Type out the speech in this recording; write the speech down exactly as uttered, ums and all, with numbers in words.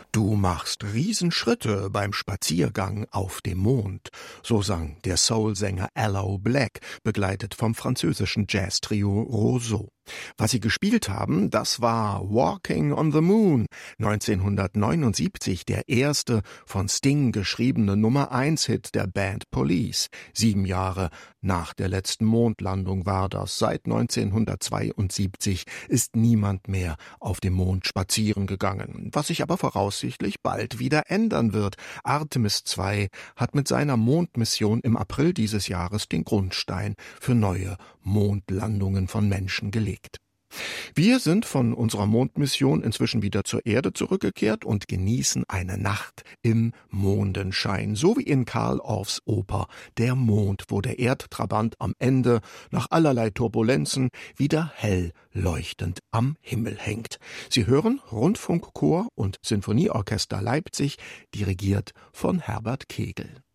Du machst Riesenschritte beim Spaziergang auf dem Mond, so sang der Soulsänger Aloe Blacc, begleitet vom französischen Jazztrio Roseau. Was sie gespielt haben, das war Walking on the Moon, neunzehnhundertneunundsiebzig der erste von Sting geschriebene Nummer eins Hit der Band Police. Sieben Jahre nach der letzten Mondlandung war das. Seit neunzehnhundertzweiundsiebzig ist niemand mehr auf dem Mond spazieren gegangen, was sich aber voraussichtlich bald wieder ändern wird. Artemis zwei hat mit seiner Mondmission im April dieses Jahres den Grundstein für neue Mondlandungen von Menschen gelegt. Wir sind von unserer Mondmission inzwischen wieder zur Erde zurückgekehrt und genießen eine Nacht im Mondenschein, so wie in Carl Orffs Oper Der Mond, wo der Erdtrabant am Ende nach allerlei Turbulenzen wieder hell leuchtend am Himmel hängt. Sie hören Rundfunkchor und Sinfonieorchester Leipzig, dirigiert von Herbert Kegel.